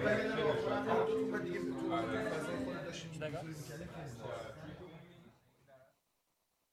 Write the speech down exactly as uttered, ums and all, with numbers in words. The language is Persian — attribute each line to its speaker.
Speaker 1: ولی نه آخرام تو بعد دیگه تو فضای خودت داشتیم اینجوری می‌کردی.